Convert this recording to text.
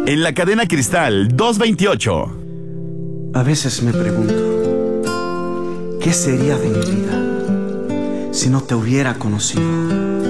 En la cadena Cristal 228. A veces me pregunto, ¿qué sería de mi vida si no te hubiera conocido?